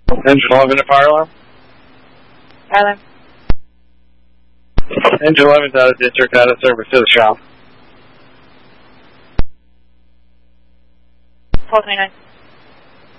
Engine 11 at fire alarm. Fire alarm. Engine 11's out of district, out of service to the shop. 1229.